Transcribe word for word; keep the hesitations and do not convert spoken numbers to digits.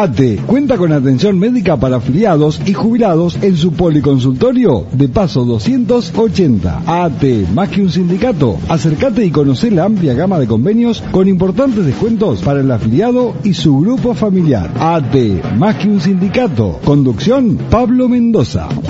A T cuenta con atención médica para afiliados y jubilados en su policonsultorio de Paso doscientos ochenta. A T, más que un sindicato. Acércate y conoce la amplia gama de convenios con importantes descuentos para el afiliado y su grupo familiar. A T, más que un sindicato. Conducción, Pablo Mendoza.